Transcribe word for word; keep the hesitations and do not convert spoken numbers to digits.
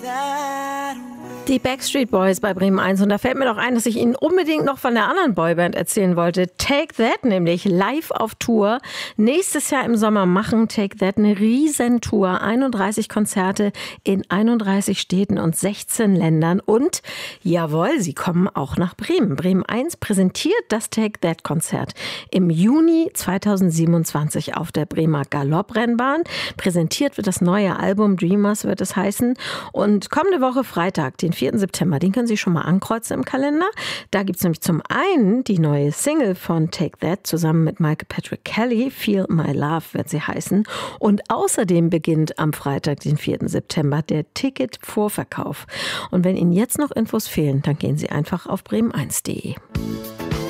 Die Backstreet Boys bei Bremen eins. Und da fällt mir doch ein, dass ich Ihnen unbedingt noch von der anderen Boyband erzählen wollte. Take That, nämlich live auf Tour. Nächstes Jahr im Sommer machen Take That eine Riesentour. einunddreißig Konzerte in einunddreißig Städten und sechzehn Ländern. Und jawohl, sie kommen auch nach Bremen. Bremen eins präsentiert das Take That Konzert im Juni zweitausendsiebenundzwanzig auf der Bremer Galopprennbahn. Präsentiert wird das neue Album Dreamers, wird es heißen. Und kommende Woche Freitag, den vierten September, den können Sie schon mal ankreuzen im Kalender. Da gibt es nämlich zum einen die neue Single von Take That zusammen mit Michael Patrick Kelly, Feel My Love wird sie heißen. Und außerdem beginnt am Freitag, den vierten September, der Ticket-Vorverkauf. Und wenn Ihnen jetzt noch Infos fehlen, dann gehen Sie einfach auf bremen eins punkt de.